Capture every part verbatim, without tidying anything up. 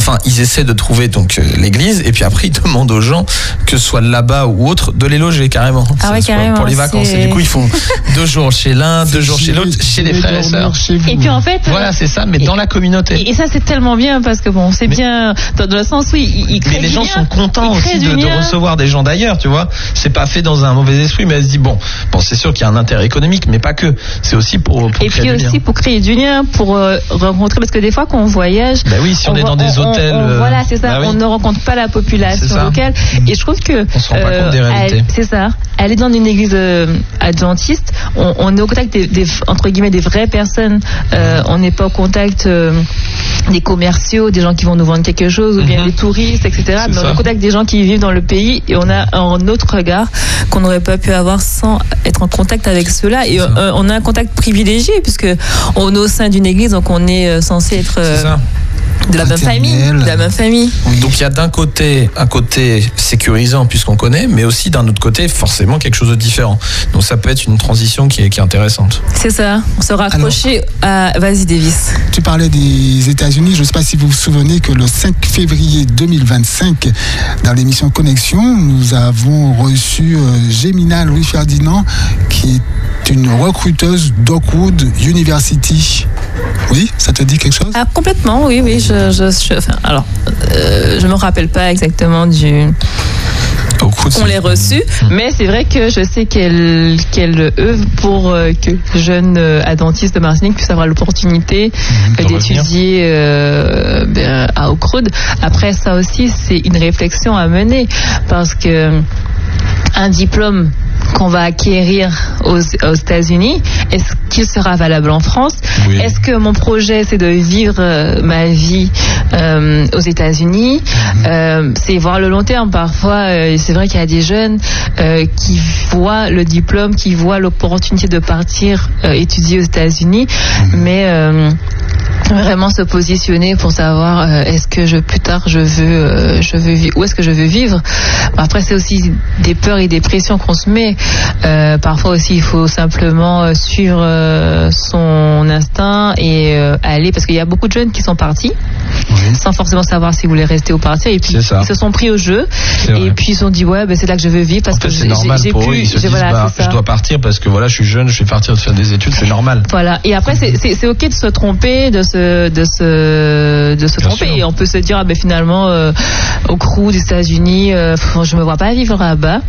enfin, ils essaient de trouver donc euh, l'église et puis après ils demandent aux gens, que ce soit là-bas ou autre, de les loger carrément. Ah ouais, carrément. Pour les vacances. C'est... Et du coup, ils font deux jours chez l'un, deux jours chez l'autre, chez les frères et sœurs. Et puis en fait, voilà, c'est ça, mais et, dans la communauté. Et, et ça, c'est tellement bien parce que bon, c'est mais, bien dans, dans le sens où ils, ils créent mais les du gens lien, sont contents aussi de, de recevoir des gens d'ailleurs, tu vois. C'est pas fait dans un mauvais esprit, mais elle se dit bon, bon, c'est sûr qu'il y a un intérêt économique, mais pas que. C'est aussi pour, pour et créer puis du aussi lien. pour créer du lien, pour euh, rencontrer, parce que des fois quand on voyage, bah oui, si on, on est dans des on, hôtels, on, on, voilà, c'est ça, bah oui. on ne rencontre pas la population locale. Et je trouve que on se rend pas euh, compte des réalités. Elle, c'est ça. Aller dans une église euh, adventiste, on, on est au contact des, des entre guillemets des vraies personnes. Euh, on n'est pas au contact euh, des commerciaux, des gens qui vont nous vendre quelque chose, ou bien mm-hmm. des touristes, et cetera. C'est mais ça. On est au contact des gens qui vivent dans le pays et on a un autre regard qu'on n'aurait pas pu avoir sans être en contact avec ceux-là. Et euh, on a un contact privilégié puisque on est au sein d'une église, donc on est censé être euh, de la même famille, de la même famille. Donc il y a d'un côté un côté sécurisant puisqu'on connaît, mais aussi d'un autre côté forcément quelque chose de différent. Donc ça peut être une transition qui est, qui est intéressante. C'est ça. On se raccrocher à. Vas-y, Davis. Tu parlais des États-Unis. Je ne sais pas si vous vous souvenez que le cinq février deux mille vingt-cinq, dans l'émission Connexion, nous avons reçu euh, Gemina Louis-Ferdinand, qui est une recruteuse d'Oakwood University. Oui, ça te dit quelque chose? Ah, complètement, oui, oui. Je, je, je, enfin, alors, euh, je me rappelle pas exactement du. On l'ait reçu, mais c'est vrai que je sais qu'elle qu'elle œuvre pour euh, que les jeunes euh, adventistes de Martinique puissent avoir l'opportunité euh, d'étudier euh, ben, à Oakwood. Après, ça aussi, c'est une réflexion à mener parce que un diplôme qu'on va acquérir aux, aux États-Unis, est-ce qu'il sera valable en France? Oui. Est-ce que mon projet, c'est de vivre euh, ma vie euh, aux États-Unis? Mmh. euh, C'est voir le long terme. Parfois, euh, c'est vrai qu'il y a des jeunes euh, qui voient le diplôme, qui voient l'opportunité de partir euh, étudier aux États-Unis, mmh. mais euh, vraiment se positionner pour savoir euh, est-ce que je plus tard je veux euh, je veux vivre, où est-ce que je veux vivre. Après, c'est aussi des peurs et des pressions qu'on se met. Euh, parfois aussi, il faut simplement suivre euh, son instinct et euh, aller, parce qu'il y a beaucoup de jeunes qui sont partis oui. sans forcément savoir s'ils voulaient rester ou partir, et puis ils se sont pris au jeu et puis ils se sont dit ouais, ben c'est là que je veux vivre parce en fait, que c'est normal j'ai pour plus, eux, ils se disent voilà, bah, je dois partir parce que voilà, je suis jeune, je vais partir de faire des études, c'est normal. Voilà. Et après, c'est, c'est, c'est ok de se tromper, de se de se de se Bien tromper sûr. Et on peut se dire ah ben finalement euh, au crew des États-Unis, euh, je me vois pas vivre là-bas.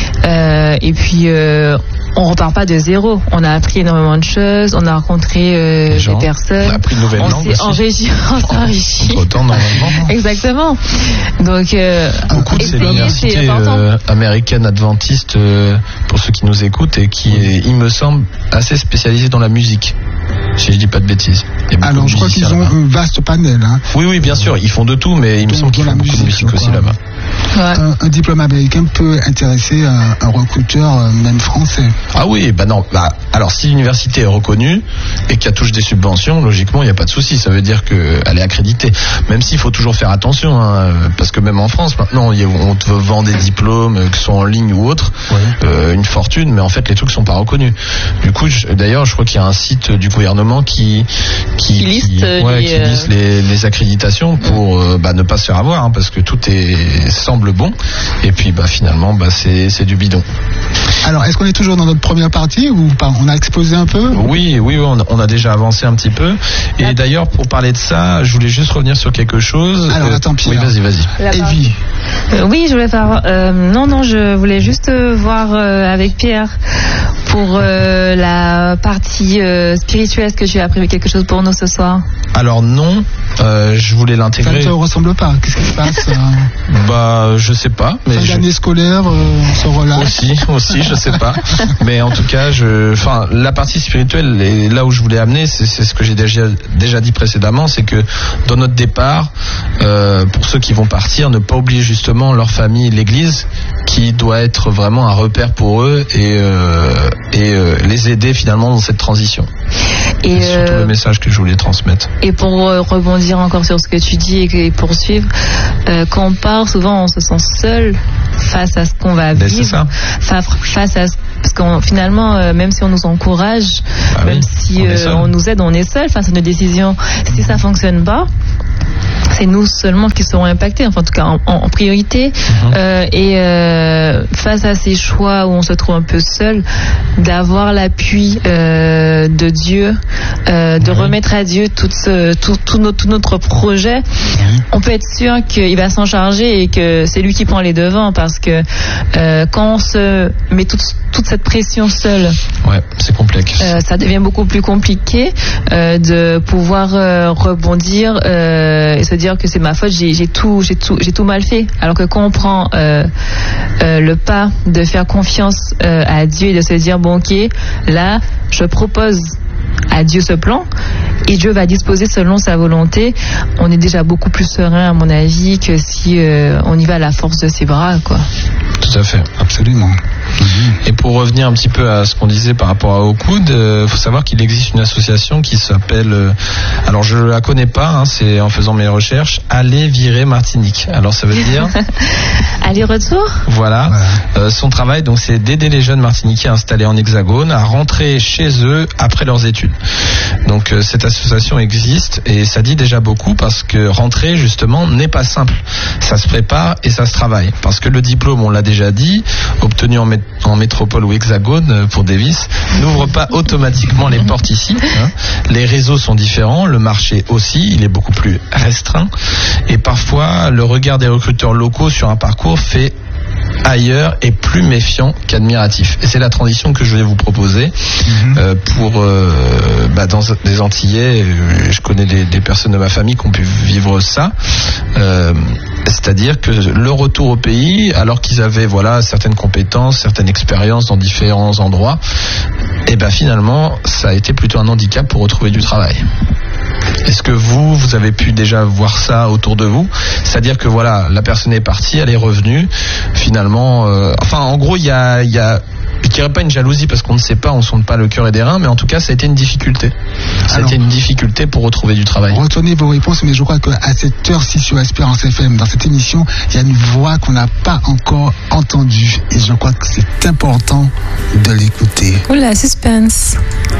Euh, et puis euh, on repart pas de zéro. On a appris énormément de choses, on a rencontré euh, des personnes, on a appris une nouvelle on langue s'est enrichi, on s'est enrichi. Autant normalement. Exactement. Donc euh, beaucoup de ces universités euh, américaines adventistes, euh, pour ceux qui nous écoutent, et qui est, il me semble, assez spécialisée dans la musique. Si je dis pas de bêtises. Alors je crois qu'ils ont là-bas. Un vaste panel. Hein. Oui, oui, bien sûr, ils font de tout, mais il me semble qu'ils font beaucoup de musique aussi là-bas. Ouais. Un, un diplôme américain peut intéresser un, un recruteur, même français. Ah oui, bah non. Bah, alors si l'université est reconnue et qu'elle touche des subventions, logiquement, il n'y a pas de souci. Ça veut dire qu'elle est accréditée. Même s'il faut toujours faire attention, hein, parce que même en France, maintenant, on te vend des diplômes, que ce soit en ligne ou autre, ouais. euh, une fortune, mais en fait, les trucs sont pas reconnus. Du coup, je, d'ailleurs, je crois qu'il y a un site du gouvernement qui qui, qui liste, qui, ouais, les, qui liste les, les accréditations pour euh, bah, ne pas se faire avoir, hein, parce que tout est semble bon, et puis bah finalement bah c'est c'est du bidon. Alors, est-ce qu'on est toujours dans notre première partie ou pas? On a exposé un peu? Oui, oui, on a, on a déjà avancé un petit peu. Et ah. d'ailleurs, pour parler de ça, je voulais juste revenir sur quelque chose. Alors, euh, attends, Pierre. Oui, vas-y, vas-y. Evie. Euh, oui, je voulais faire. Euh, non, non, je voulais juste voir euh, avec Pierre pour euh, la partie euh, spirituelle. Est-ce que tu as prévu quelque chose pour nous ce soir? Alors non, euh, je voulais l'intégrer. Ça ne te ressemble pas. Qu'est-ce qui se passe? euh... Bah, je sais pas. Mais fin d'année je... scolaire, euh, on se relâche. Aussi, aussi, je sais pas. Mais en tout cas, je, enfin, la partie spirituelle, et là où je voulais amener, c'est, c'est ce que j'ai déjà déjà dit précédemment, c'est que dans notre départ, euh, pour ceux qui vont partir, ne pas oublier justement leur famille, l'Église, qui doit être vraiment un repère pour eux et euh, et euh, les aider finalement dans cette transition. Et c'est surtout euh, le message que je voulais transmettre. Et pour euh, rebondir encore sur ce que tu dis et, et poursuivre, euh, quand on part, souvent on se sent seul face à ce qu'on va ben, vivre, c'est ça. face à ce, parce qu'on finalement, euh, même si on nous encourage, ah même oui, si on, euh, on nous aide, on est seul face à nos décisions. Si ça fonctionne pas, c'est nous seulement qui serons impactés, enfin en tout cas en, en priorité. Mm-hmm. Euh, et euh, face à ces choix où on se trouve un peu seul, d'avoir l'appui euh, de Dieu, euh, de mm-hmm. remettre à Dieu tout, ce, tout, tout, notre, tout notre projet, mm-hmm. on peut être sûr qu'il va s'en charger et que c'est lui qui prend les devants, parce que euh, quand on se met toute, toute cette pression seule, ouais, c'est complexe. Euh, ça devient beaucoup plus compliqué euh, de pouvoir euh, rebondir euh, et se dire que c'est ma faute, j'ai, j'ai tout, j'ai tout, j'ai tout mal fait. Alors que quand on prend euh, euh, le pas de faire confiance euh, à Dieu et de se dire bon ok, là je propose à Dieu ce plan et Dieu va disposer selon sa volonté, on est déjà beaucoup plus serein à mon avis que si euh, on y va à la force de ses bras, quoi. Tout à fait, absolument. Et pour revenir un petit peu à ce qu'on disait par rapport à Aucoud, il euh, faut savoir qu'il existe une association qui s'appelle, euh, alors je la connais pas, hein, c'est en faisant mes recherches, Aller Virer Martinique. Alors ça veut dire aller-retour. Voilà. Ouais. Euh, son travail, donc, c'est d'aider les jeunes martiniquais installés en Hexagone à rentrer chez eux après leurs études. Donc euh, cette association existe et ça dit déjà beaucoup, parce que rentrer justement n'est pas simple. Ça se prépare et ça se travaille. Parce que le diplôme, on l'a déjà dit, obtenu en, mé- en métropole ou Hexagone pour Davis, n'ouvre pas automatiquement les portes ici. Hein. Les réseaux sont différents, le marché aussi, il est beaucoup plus restreint. Et parfois, le regard des recruteurs locaux sur un parcours fait ailleurs est plus méfiant qu'admiratif. Et c'est la transition que je vais vous proposer mmh. euh, pour euh, bah, dans les Antillais. Euh, je connais des, des personnes de ma famille qui ont pu vivre ça. Euh, c'est-à-dire que le retour au pays, alors qu'ils avaient voilà certaines compétences, certaines expériences dans différents endroits, et ben finalement ça a été plutôt un handicap pour retrouver du travail. Est-ce que vous, vous avez pu déjà voir ça autour de vous ? C'est-à-dire que voilà, la personne est partie, elle est revenue, finalement, euh, enfin en gros il y a, y a, je dirais pas une jalousie parce qu'on ne sait pas, on ne sonde pas le cœur et des reins, mais en tout cas ça a été une difficulté. Ça Alors, a été une difficulté pour retrouver du travail. Retenez vos réponses, mais je crois qu'à cette heure-ci sur Espérance F M, dans cette émission, il y a une voix qu'on n'a pas encore entendue et je crois que c'est important de l'écouter. Oula, suspense.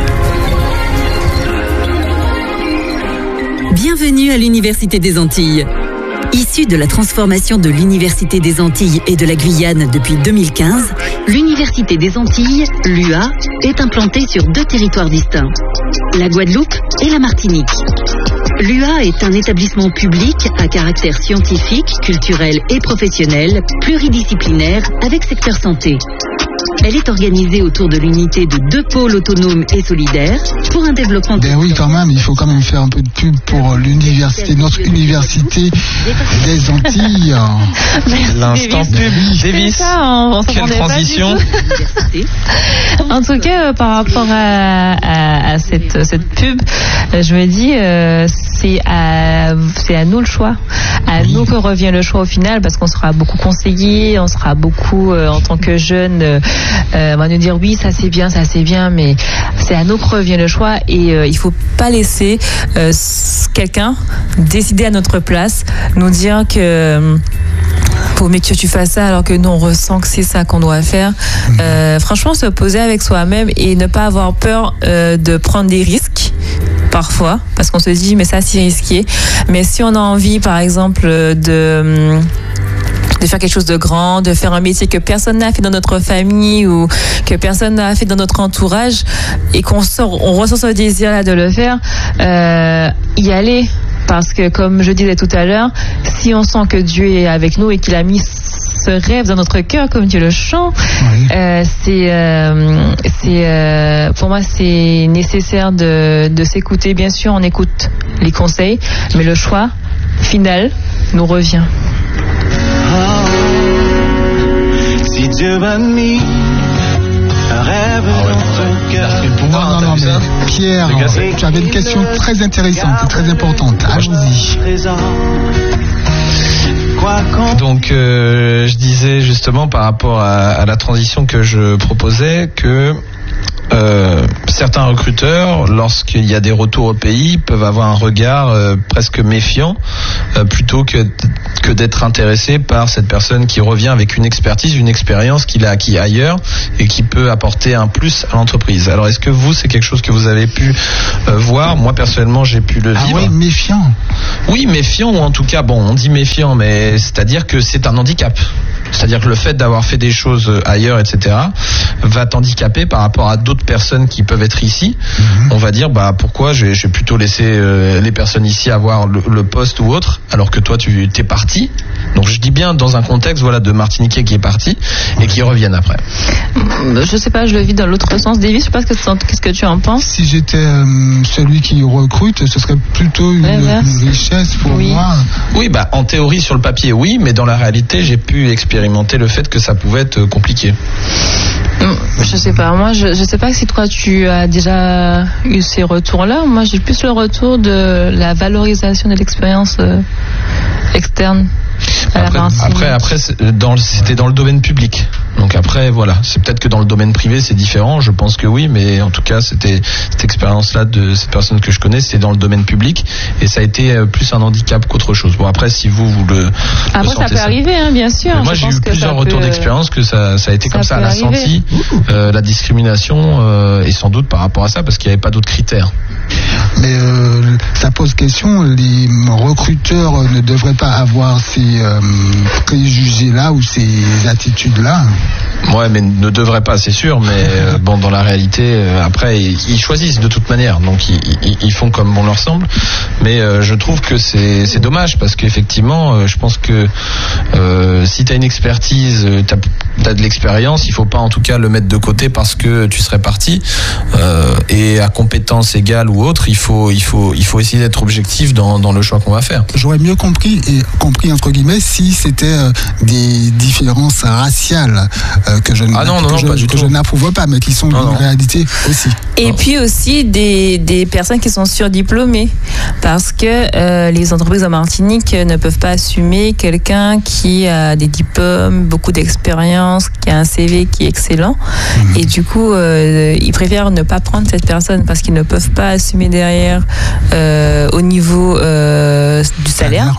Bienvenue à l'Université des Antilles. Issue de la transformation de l'Université des Antilles et de la Guyane depuis deux mille quinze, l'Université des Antilles, l'U A, est implantée sur deux territoires distincts, la Guadeloupe et la Martinique. L'U A est un établissement public à caractère scientifique, culturel et professionnel, pluridisciplinaire avec secteur santé. Elle est organisée autour de l'unité de deux pôles autonomes et solidaires pour un développement... Ben oui, quand même, il faut quand même faire un peu de pub pour l'université, notre université des Antilles. L'instant pub, Davis. Ça, on, on Quelle transition. En tout cas, euh, par rapport à, à, à cette, cette pub, euh, je me dis, euh, c'est, à, c'est à nous le choix. À oui. nous que revient le choix au final, parce qu'on sera beaucoup conseillé, on sera beaucoup, euh, en tant que jeunes, euh, Euh, on va nous dire oui, ça c'est bien, ça c'est bien, mais c'est à nous que revient le choix et euh, il faut pas laisser euh, quelqu'un décider à notre place, nous dire que euh, faut mieux que tu fasses ça alors que nous on ressent que c'est ça qu'on doit faire. Euh, franchement, se poser avec soi-même et ne pas avoir peur euh, de prendre des risques. Parfois, parce qu'on se dit mais ça c'est risqué. Mais si on a envie, par exemple, de de faire quelque chose de grand, de faire un métier que personne n'a fait dans notre famille ou que personne n'a fait dans notre entourage et qu'on sort, on ressent ce désir-là de le faire, euh, y aller. Parce que, comme je disais tout à l'heure, si on sent que Dieu est avec nous et qu'il a mis ce rêve dans notre cœur, comme Dieu le chante, oui. euh, c'est, euh, c'est, euh, pour moi, c'est nécessaire de, de s'écouter. Bien sûr, on écoute les conseils, mais le choix final nous revient. Oh, si Dieu m'a mis un rêve ah ouais, dans ton cœur. Non, non, non, mais Pierre, tu avais une question très intéressante et très importante. Allons-y. Donc, euh, je disais justement par rapport à, à la transition que je proposais que Euh, certains recruteurs, lorsqu'il y a des retours au pays, peuvent avoir un regard euh, presque méfiant, euh, plutôt que que d'être intéressé par cette personne qui revient avec une expertise, une expérience qu'il a acquis ailleurs et qui peut apporter un plus à l'entreprise. Alors est-ce que vous, c'est quelque chose que vous avez pu euh, voir? Moi personnellement, j'ai pu le vivre. Ah oui, méfiant. Oui, méfiant, ou en tout cas, bon, on dit méfiant, mais c'est-à-dire que c'est un handicap. C'est-à-dire que le fait d'avoir fait des choses ailleurs, et cetera, va t'handicaper par rapport à d'autres personnes qui peuvent être ici. Mmh. On va dire, bah pourquoi j'ai, j'ai plutôt laissé euh, les personnes ici avoir le, le poste ou autre, alors que toi tu t'es parti. Donc je dis bien dans un contexte, voilà, de Martiniquais qui est parti et qui reviennent après. Je sais pas, je le vis dans l'autre sens. Davis, je sais pas ce que tu, qu'est-ce que tu en penses. Si j'étais euh, celui qui recrute, ce serait plutôt une, une richesse pour oui. moi. Oui, bah en théorie sur le papier, oui, mais dans la réalité, j'ai pu expérimenter le fait que ça pouvait être compliqué. Je sais pas, moi je, je sais pas si toi tu as déjà eu ces retours-là. Moi j'ai plus le retour de la valorisation de l'expérience euh, externe. Après, après, après dans, c'était dans le domaine public. Donc après, voilà, c'est peut-être que dans le domaine privé, c'est différent. Je pense que oui, mais en tout cas, c'était cette expérience-là de cette personne que je connais, c'était dans le domaine public, et ça a été plus un handicap qu'autre chose. Bon, après, si vous vous le après, ça peut ça. arriver, hein, bien sûr. Mais moi, j'ai eu plusieurs retours peut... d'expérience que ça, ça a été ça comme ça. Elle a senti euh, la discrimination, euh, et sans doute par rapport à ça, parce qu'il n'y avait pas d'autres critères. Mais euh, ça pose question. Les recruteurs ne devraient pas avoir ces euh, préjugés-là ou ces attitudes-là. Ouais, mais ne devrait pas, c'est sûr, mais euh, bon, dans la réalité, euh, après, ils, ils choisissent de toute manière, donc ils, ils, ils font comme bon leur semble. Mais euh, je trouve que c'est, c'est dommage, parce qu'effectivement, euh, je pense que euh, si tu as une expertise, tu as de l'expérience, il faut pas en tout cas le mettre de côté parce que tu serais parti. Euh, et à compétence égale ou autre, il faut, il faut, il faut essayer d'être objectif dans, dans le choix qu'on va faire. J'aurais mieux compris, et compris entre guillemets, si c'était euh, des différences raciales. Euh, que je, ah non, non, que non, je, pas du que tout. je n'approuve pas, mais qui sont non, une non. réalité aussi. Et non. puis aussi des, des personnes qui sont surdiplômées, parce que euh, les entreprises en Martinique ne peuvent pas assumer quelqu'un qui a des diplômes, beaucoup d'expérience, qui a un C V qui est excellent, mmh. et du coup euh, ils préfèrent ne pas prendre cette personne parce qu'ils ne peuvent pas assumer derrière euh, au niveau euh, du salaire.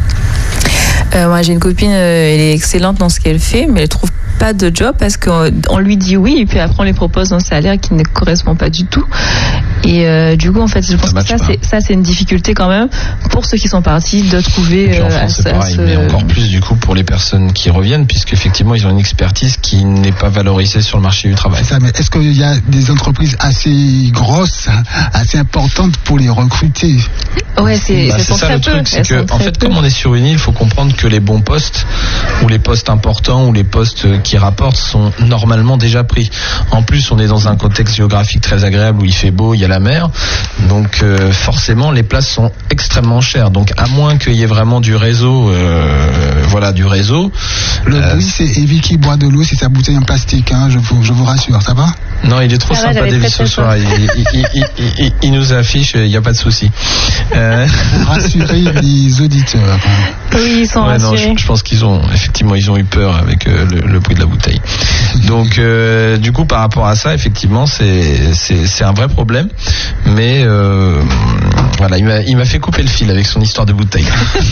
Euh, moi j'ai une copine, euh, elle est excellente dans ce qu'elle fait, mais elle trouve pas de job parce qu'on lui dit oui et puis après on lui propose un salaire qui ne correspond pas du tout. Et euh, du coup en fait je pense ça que ça c'est, ça c'est une difficulté quand même pour ceux qui sont partis de trouver en France, euh, c'est pareil, ce... mais encore plus du coup pour les personnes qui reviennent, puisqu'effectivement ils ont une expertise qui n'est pas valorisée sur le marché du travail. C'est ça, mais est-ce qu'il y a des entreprises assez grosses, assez importantes pour les recruter? Ouais, c'est, bah, c'est ça le peu. truc, c'est que en fait peu. Comme on est sur une île, il faut comprendre que les bons postes ou les postes importants ou les postes qui rapportent sont normalement déjà pris. En plus, on est dans un contexte géographique très agréable où il fait beau, il y a la mer, donc euh, forcément les places sont extrêmement chères. Donc à moins qu'il y ait vraiment du réseau, euh, voilà, du réseau. Le euh, bruit, c'est Evie qui boit de l'eau, c'est sa bouteille en plastique, hein, je vous, je vous rassure, ça va? Non, il est trop ça sympa, va, David, ce soir. Il, il, il, il, il, il nous affiche, il n'y a pas de souci. Euh... Pour rassurer les auditeurs. Oui, ils sont ouais, rassurés. Non, je, je pense qu'ils ont, effectivement, ils ont eu peur avec euh, le, le bruit de la bouteille. Donc, euh, du coup, par rapport à ça, effectivement, c'est, c'est, c'est un vrai problème. Mais euh, voilà, il m'a, il m'a fait couper le fil avec son histoire de bouteille.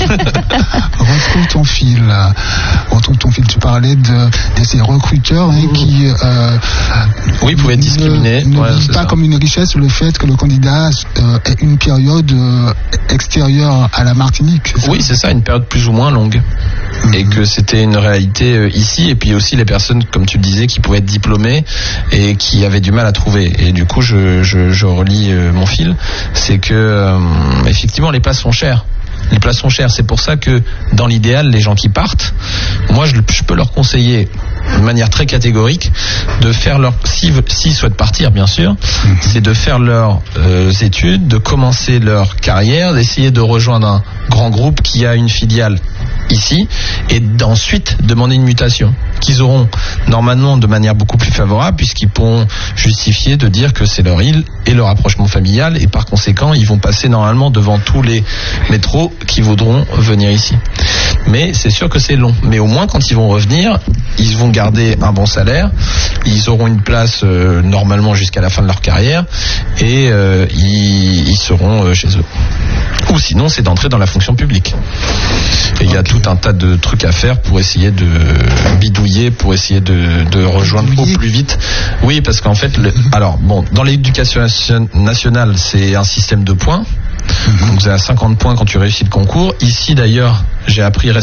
Retrouve ton fil. Retrouve ton fil. Tu parlais de, de ces recruteurs hein, qui euh, oui, pouvaient être discriminés. Ne, ne ouais, vivent pas ça. Comme une richesse le fait que le candidat euh, ait une période euh, extérieure à la Martinique. C'est oui, c'est ça, une période plus ou moins longue. Mmh. Et que c'était une réalité euh, ici, et puis aussi les personnes, comme tu le disais, qui pouvaient être diplômées et qui avaient du mal à trouver. Et du coup, je, je, je relis euh, mon fil, c'est que euh, effectivement les places sont chères. Les places sont chères, c'est pour ça que dans l'idéal, les gens qui partent, moi je, je peux leur conseiller de manière très catégorique de faire leur, s'ils si souhaitent partir bien sûr, mmh. c'est de faire leurs euh, études, de commencer leur carrière, d'essayer de rejoindre un grand groupe qui a une filiale ici et d'ensuite demander une mutation qu'ils auront normalement de manière beaucoup plus favorable puisqu'ils pourront justifier de dire que c'est leur île et leur rapprochement familial et par conséquent ils vont passer normalement devant tous les métros qui voudront venir ici. mais c'est sûr que c'est long. Mais au moins, quand ils vont revenir, ils vont garder un bon salaire, ils auront une place euh, normalement jusqu'à la fin de leur carrière, et euh, ils, ils seront euh, chez eux. Ou sinon, c'est d'entrer dans la fonction publique. Et il y a tout un tas de trucs à faire pour essayer de bidouiller, pour essayer de, de rejoindre au plus vite. Oui, parce qu'en fait, le, alors bon, dans l'éducation nationale, c'est un système de points. Donc vous avez cinquante points quand tu réussis le concours. Ici d'ailleurs, j'ai appris